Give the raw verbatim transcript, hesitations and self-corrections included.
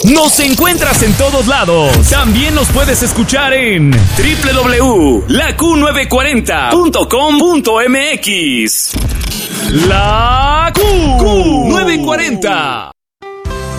Nos encuentras en todos lados. También nos puedes escuchar en doble u doble u doble u punto la q novecientos cuarenta punto com punto m x. La Q, Q novecientos cuarenta.